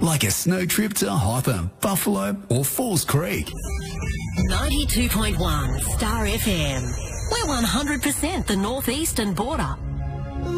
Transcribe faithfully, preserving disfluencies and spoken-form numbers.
like a snow trip to Hotham, Buffalo or Falls Creek. ninety-two point one Star F M. We're one hundred percent the northeastern border.